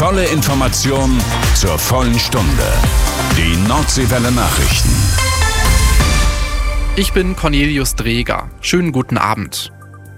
volle Information zur vollen Stunde. Die Nordseewelle Nachrichten. Ich bin Cornelius Dreger. Schönen guten Abend.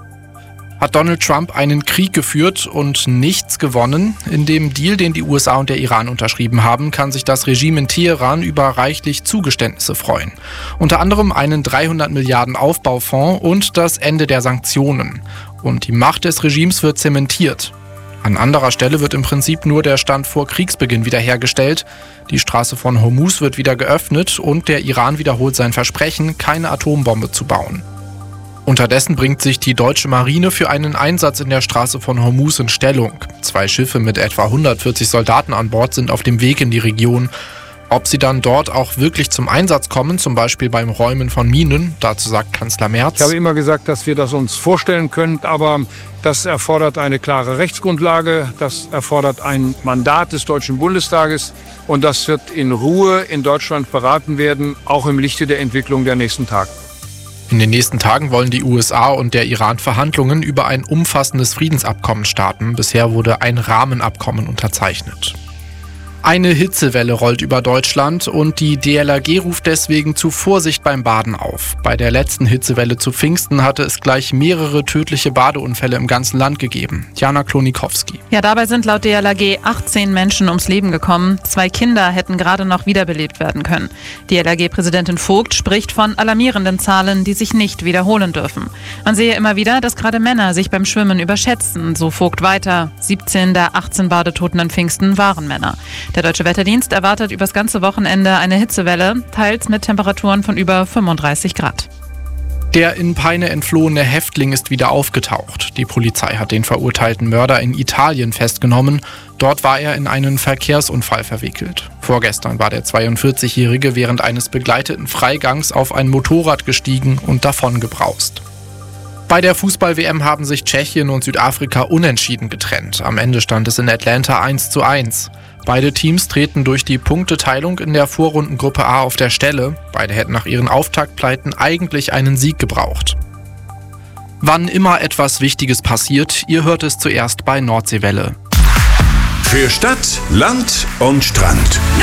Hat Donald Trump einen Krieg geführt und nichts gewonnen? In dem Deal, den die USA und der Iran unterschrieben haben, kann sich das Regime in Teheran über reichlich Zugeständnisse freuen. Unter anderem einen 300 Milliarden Aufbaufonds und das Ende der Sanktionen. Und die Macht des Regimes wird zementiert. An anderer Stelle wird im Prinzip nur der Stand vor Kriegsbeginn wiederhergestellt. Die Straße von Hormuz wird wieder geöffnet und der Iran wiederholt sein Versprechen, keine Atombombe zu bauen. Unterdessen bringt sich die deutsche Marine für einen Einsatz in der Straße von Hormuz in Stellung. 2 Schiffe mit etwa 140 Soldaten an Bord sind auf dem Weg in die Region. Ob sie dann dort auch wirklich zum Einsatz kommen, zum Beispiel beim Räumen von Minen, dazu sagt Kanzler Merz: Ich habe immer gesagt, dass wir das uns vorstellen können, aber das erfordert eine klare Rechtsgrundlage, das erfordert ein Mandat des Deutschen Bundestages und das wird in Ruhe in Deutschland beraten werden, auch im Lichte der Entwicklung der nächsten Tage. In den nächsten Tagen wollen die USA und der Iran Verhandlungen über ein umfassendes Friedensabkommen starten. Bisher wurde ein Rahmenabkommen unterzeichnet. Eine Hitzewelle rollt über Deutschland und die DLRG ruft deswegen zu Vorsicht beim Baden auf. Bei der letzten Hitzewelle zu Pfingsten hatte es gleich mehrere tödliche Badeunfälle im ganzen Land gegeben. Jana Klonikowski. Ja, dabei sind laut DLRG 18 Menschen ums Leben gekommen. 2 Kinder hätten gerade noch wiederbelebt werden können. DLRG-Präsidentin Vogt spricht von alarmierenden Zahlen, die sich nicht wiederholen dürfen. Man sehe immer wieder, dass gerade Männer sich beim Schwimmen überschätzen, so Vogt weiter. 17 der 18 Badetoten an Pfingsten waren Männer. Der Deutsche Wetterdienst erwartet übers ganze Wochenende eine Hitzewelle, teils mit Temperaturen von über 35 Grad. Der in Peine entflohene Häftling ist wieder aufgetaucht. Die Polizei hat den verurteilten Mörder in Italien festgenommen. Dort war er in einen Verkehrsunfall verwickelt. Vorgestern war der 42-Jährige während eines begleiteten Freigangs auf ein Motorrad gestiegen und davongebraust. Bei der Fußball-WM haben sich Tschechien und Südafrika unentschieden getrennt. Am Ende stand es in Atlanta 1:1. Beide Teams treten durch die Punkteteilung in der Vorrundengruppe A auf der Stelle. Beide hätten nach ihren Auftaktpleiten eigentlich einen Sieg gebraucht. Wann immer etwas Wichtiges passiert, ihr hört es zuerst bei Nordseewelle. Für Stadt, Land und Strand.